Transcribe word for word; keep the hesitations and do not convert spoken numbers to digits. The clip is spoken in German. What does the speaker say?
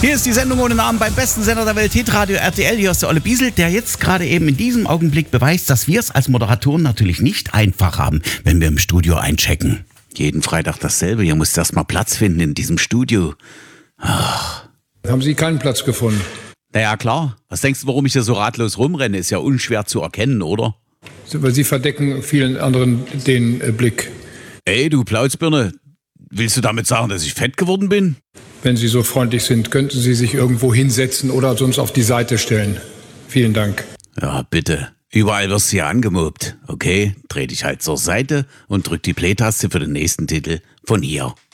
Hier ist die Sendung ohne Namen beim besten Sender der Welt, Hitradio R T L. Hier ist der Olle Biesel, der jetzt gerade eben in diesem Augenblick beweist, dass wir es als Moderatoren natürlich nicht einfach haben, wenn wir im Studio einchecken. Jeden Freitag dasselbe. Hier muss erst mal Platz finden in diesem Studio. Ach. Haben Sie keinen Platz gefunden? Na ja, klar. Was denkst du, warum ich hier so ratlos rumrenne? Ist ja unschwer zu erkennen, oder? Weil Sie verdecken vielen anderen den äh, Blick. Ey, du Plauzbirne, willst du damit sagen, dass ich fett geworden bin? Wenn Sie so freundlich sind, könnten Sie sich irgendwo hinsetzen oder sonst auf die Seite stellen. Vielen Dank. Ja, bitte. Überall wirst du ja angemobbt. Okay, dreh dich halt zur Seite und drück die Play-Taste für den nächsten Titel von hier.